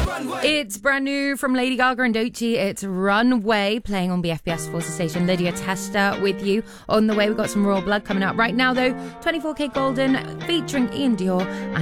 It's brand new from Lady Gaga and Doechii. It's Runway, playing on BFBS Forces Station. Lydia Testa with you. On the way, we've got some Royal Blood coming up. Right now, though, 24K Golden featuring Ian Dior